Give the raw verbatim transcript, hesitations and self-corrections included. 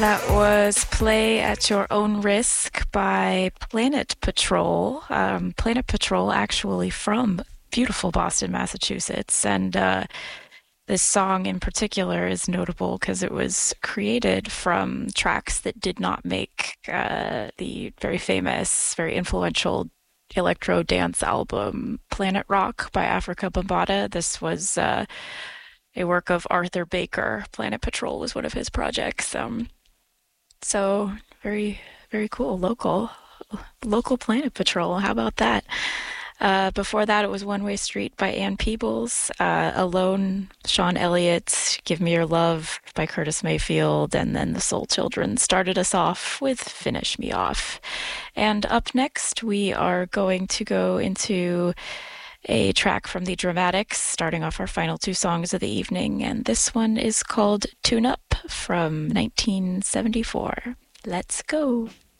That was Play at Your Own Risk by Planet Patrol. Um, Planet Patrol, actually from beautiful Boston, Massachusetts. And uh, this song in particular is notable because it was created from tracks that did not make uh, the very famous, very influential electro dance album Planet Rock by Africa Bambaataa. This was uh, a work of Arthur Baker. Planet Patrol was one of his projects. Um, so very, very cool. Local, local Planet Patrol. How about that? Uh, before that, it was One Way Street by Ann Peebles. Uh, Alone, Sean Elliott, Give Me Your Love by Curtis Mayfield. And then the Soul Children started us off with Finish Me Off. And up next, we are going to go into a track from the Dramatics, starting off our final two songs of the evening. And this one is called Tune Up from nineteen seventy-four. Let's go.